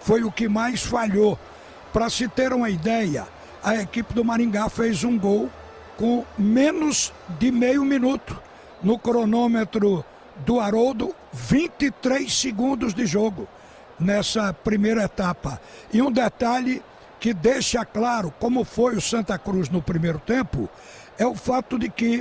foi o que mais falhou. Para se ter uma ideia, a equipe do Maringá fez um gol com menos de meio minuto. No cronômetro do Haroldo, 23 segundos de jogo nessa primeira etapa. E um detalhe que deixa claro como foi o Santa Cruz no primeiro tempo é o fato de que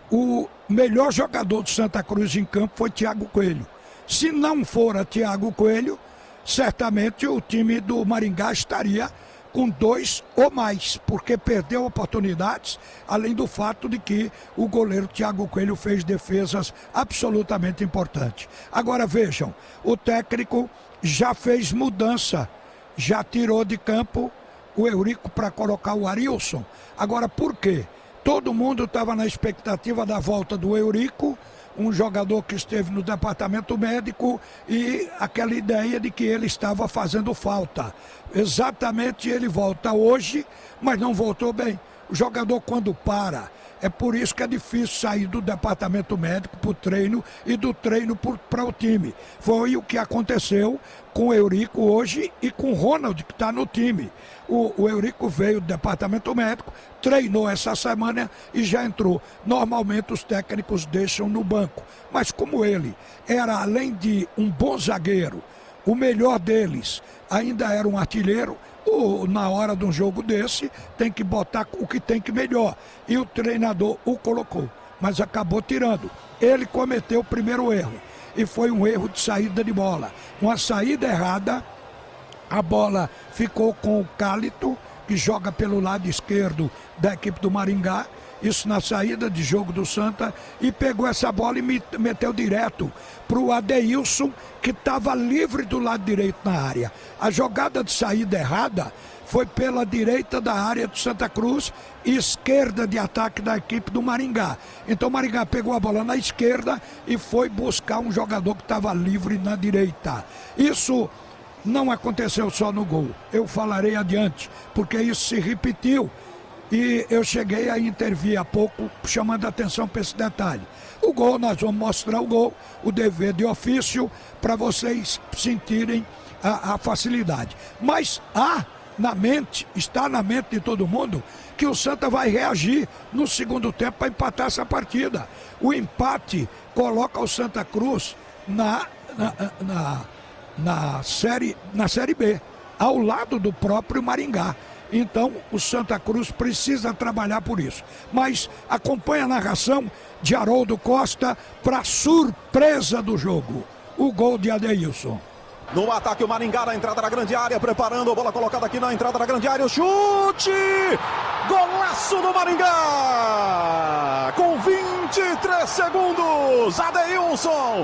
o melhor jogador do Santa Cruz em campo foi Thiago Coelho. Se não fora Thiago Coelho, certamente o time do Maringá estaria com 2 ou mais, porque perdeu oportunidades, além do fato de que o goleiro Thiago Coelho fez defesas absolutamente importantes. Agora vejam, o técnico já fez mudança, já tirou de campo o Eurico para colocar o Arilson. Agora por quê? Todo mundo estava na expectativa da volta do Eurico, um jogador que esteve no departamento médico, e aquela ideia de que ele estava fazendo falta. Exatamente, ele volta hoje, mas não voltou bem. O jogador quando para, é por isso que é difícil sair do departamento médico para o treino e do treino para o time. Foi o que aconteceu com o Eurico hoje e com o Ronald, que está no time. O Eurico veio do departamento médico, treinou essa semana e já entrou. Normalmente os técnicos deixam no banco, mas como ele era, além de um bom zagueiro, o melhor deles ainda era um artilheiro, na hora de um jogo desse tem que botar o que tem que melhor, e o treinador o colocou, mas acabou tirando. Ele cometeu o primeiro erro, e foi um erro de saída de bola, uma saída errada. A bola ficou com o Cálito, que joga pelo lado esquerdo da equipe do Maringá, isso na saída de jogo do Santa, e pegou essa bola e meteu direto para o Adeilson, que estava livre do lado direito na área. A jogada de saída errada foi pela direita da área do Santa Cruz, esquerda de ataque da equipe do Maringá. Então o Maringá pegou a bola na esquerda e foi buscar um jogador que estava livre na direita. Isso não aconteceu só no gol, eu falarei adiante, porque isso se repetiu. E eu cheguei a intervir há pouco, chamando a atenção para esse detalhe. O gol, nós vamos mostrar o gol, o dever de ofício, para vocês sentirem a facilidade. Mas está na mente de todo mundo que o Santa vai reagir no segundo tempo para empatar essa partida. O empate coloca o Santa Cruz na série B, ao lado do próprio Maringá. Então o Santa Cruz precisa trabalhar por isso. Mas acompanha a narração de Haroldo Costa para surpresa do jogo. O gol de Adeilson. No ataque o Maringá na entrada da grande área, preparando a bola colocada aqui na entrada da grande área, o chute! Golaço do Maringá! Com 23 segundos, Adeilson!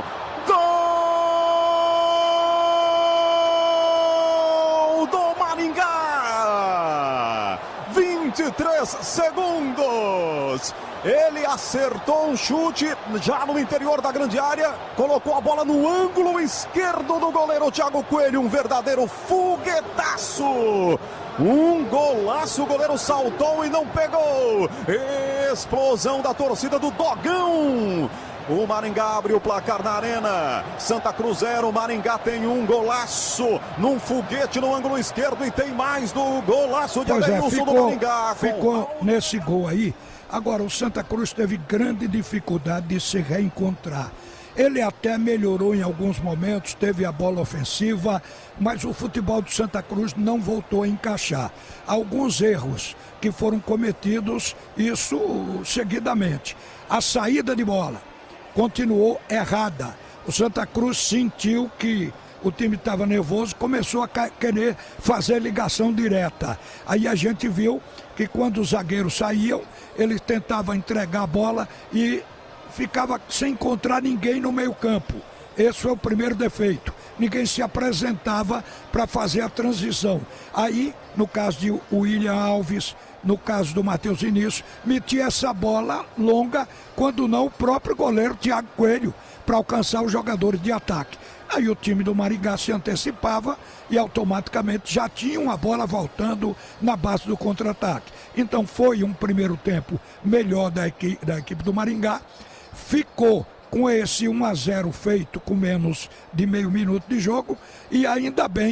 Gol do Maringá! 23 segundos! Ele acertou um chute já no interior da grande área, colocou a bola no ângulo esquerdo do goleiro Thiago Coelho, um verdadeiro foguetaço. Um golaço, o goleiro saltou e não pegou. Explosão da torcida do Dogão. O Maringá abre o placar na arena. Santa Cruz 0, Maringá tem um golaço num foguete no ângulo esquerdo e tem mais do golaço de Adeilson do Maringá. Ficou nesse gol aí. Agora, o Santa Cruz teve grande dificuldade de se reencontrar. Ele até melhorou em alguns momentos, teve a bola ofensiva, mas o futebol do Santa Cruz não voltou a encaixar. Alguns erros que foram cometidos, isso seguidamente. A saída de bola continuou errada. O Santa Cruz sentiu que o time estava nervoso, começou a querer fazer ligação direta. Aí a gente viu que quando os zagueiros saíam, eles tentavam entregar a bola e ficava sem encontrar ninguém no meio-campo. Esse foi o primeiro defeito. Ninguém se apresentava para fazer a transição. Aí, no caso de William Alves, no caso do Matheus Início, metia essa bola longa, quando não o próprio goleiro Thiago Coelho, para alcançar os jogadores de ataque. Aí o time do Maringá se antecipava e automaticamente já tinha uma bola voltando na base do contra-ataque. Então foi um primeiro tempo melhor da equipe do Maringá. Ficou com esse 1-0 feito com menos de meio minuto de jogo, e ainda bem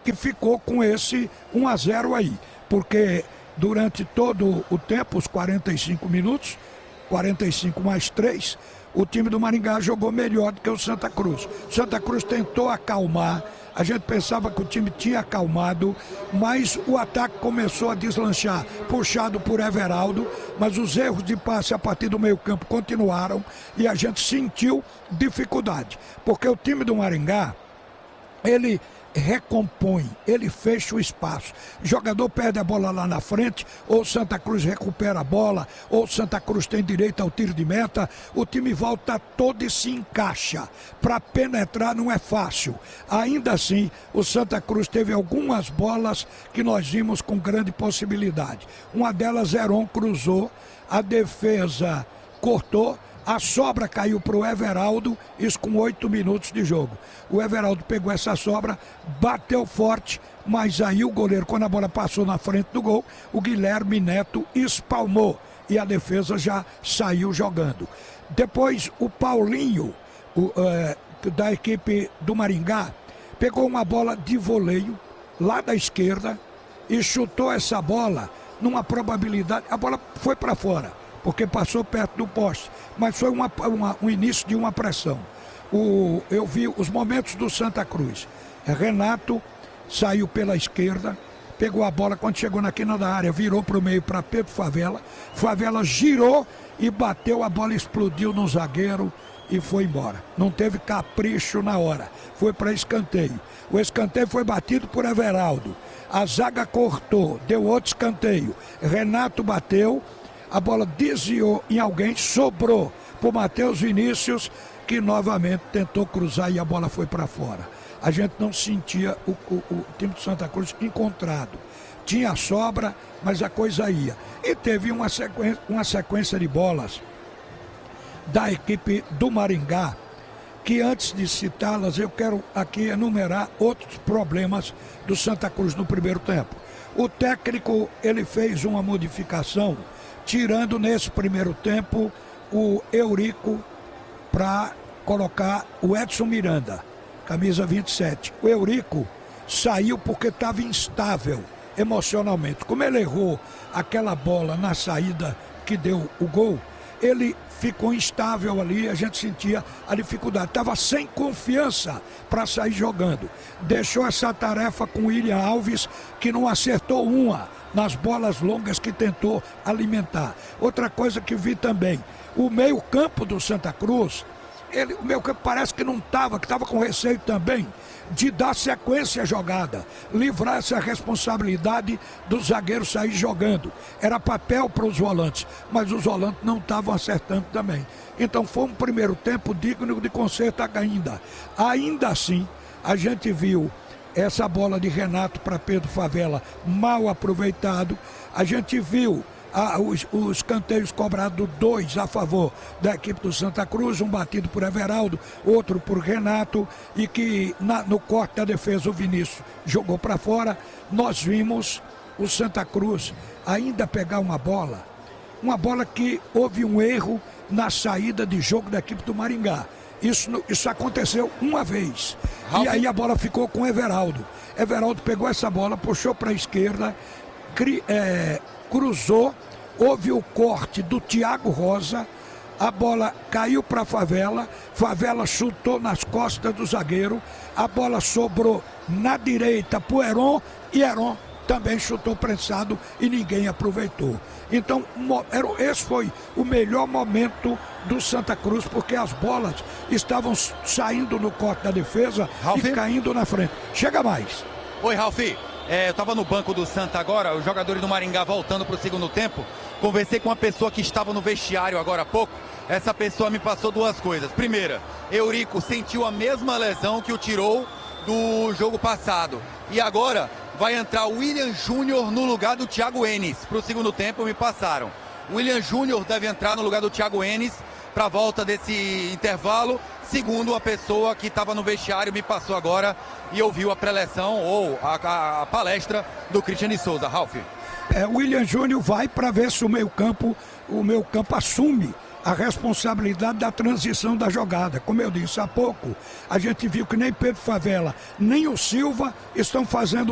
que ficou com esse 1-0 aí, porque durante todo o tempo, os 45 minutos, 45 mais 3, o time do Maringá jogou melhor do que o Santa Cruz. Santa Cruz tentou acalmar, a gente pensava que o time tinha acalmado, mas o ataque começou a deslanchar, puxado por Everaldo, mas os erros de passe a partir do meio-campo continuaram e a gente sentiu dificuldade, porque o time do Maringá, ele recompõe, ele fecha o espaço. O jogador perde a bola lá na frente, ou Santa Cruz recupera a bola, ou Santa Cruz tem direito ao tiro de meta, o time volta todo e se encaixa. Para penetrar não é fácil. Ainda assim, o Santa Cruz teve algumas bolas que nós vimos com grande possibilidade. Uma delas, Heron cruzou, a defesa cortou, a sobra caiu para o Everaldo, isso com 8 minutos de jogo. O Everaldo pegou essa sobra, bateu forte, mas aí o goleiro, quando a bola passou na frente do gol, o Guilherme Neto espalmou e a defesa já saiu jogando. Depois o Paulinho, da equipe do Maringá, pegou uma bola de voleio lá da esquerda e chutou essa bola numa probabilidade, a bola foi para fora, porque passou perto do poste, mas foi um início de uma pressão. Eu vi os momentos do Santa Cruz. Renato saiu pela esquerda, pegou a bola quando chegou na quina da área, virou para o meio para Pedro Favela. Favela girou e bateu, a bola explodiu no zagueiro e foi embora. Não teve capricho na hora, foi para escanteio. O escanteio foi batido por Everaldo. A zaga cortou, deu outro escanteio. Renato bateu. A bola desviou em alguém, sobrou para o Matheus Vinícius, que novamente tentou cruzar e a bola foi para fora. A gente não sentia o time do Santa Cruz encontrado. Tinha sobra, mas a coisa ia. E teve uma sequência de bolas da equipe do Maringá, que antes de citá-las, eu quero aqui enumerar outros problemas do Santa Cruz no primeiro tempo. O técnico, ele fez uma modificação, tirando nesse primeiro tempo o Eurico para colocar o Edson Miranda, camisa 27. O Eurico saiu porque estava instável emocionalmente. Como ele errou aquela bola na saída que deu o gol, ele ficou instável ali, a gente sentia a dificuldade. Estava sem confiança para sair jogando. Deixou essa tarefa com o William Alves, que não acertou uma nas bolas longas que tentou alimentar. Outra coisa que vi também, o meio-campo do Santa Cruz, o meio-campo parece que não estava, que estava com receio também de dar sequência à jogada, livrar essa responsabilidade do zagueiro sair jogando. Era papel para os volantes, mas os volantes não estavam acertando também. Então foi um primeiro tempo digno de conserto ainda. Ainda assim, a gente viu essa bola de Renato para Pedro Favela mal aproveitado. A gente viu os canteios cobrados, 2 a favor da equipe do Santa Cruz, um batido por Everaldo, outro por Renato, e que no corte da defesa o Vinícius jogou para fora. Nós vimos o Santa Cruz ainda pegar uma bola que houve um erro na saída de jogo da equipe do Maringá. Isso aconteceu uma vez. E aí a bola ficou com Everaldo. Everaldo pegou essa bola, puxou para a esquerda, cruzou, houve o corte do Thiago Rosa, a bola caiu para Favela, Favela chutou nas costas do zagueiro, a bola sobrou na direita para o Heron e Heron também chutou prensado e ninguém aproveitou. Então esse foi o melhor momento do Santa Cruz, porque as bolas estavam saindo no corte da defesa e caindo na frente. Chega mais. Oi, Ralfi. Eu estava no banco do Santa agora, os jogadores do Maringá voltando para o segundo tempo. Conversei com uma pessoa que estava no vestiário agora há pouco. Essa pessoa me passou 2 coisas. Primeira, Eurico sentiu a mesma lesão que o tirou do jogo passado. E agora vai entrar o William Júnior no lugar do Thiago Enes. Para o segundo tempo me passaram. O William Júnior deve entrar no lugar do Thiago Enes para a volta desse intervalo. Segundo a pessoa que estava no vestiário me passou agora e ouviu a preleção ou a palestra do Cristiano Souza. Ralf. O William Júnior vai para ver se o meio campo assume a responsabilidade da transição da jogada. Como eu disse há pouco, a gente viu que nem Pedro Favela, nem o Silva estão fazendo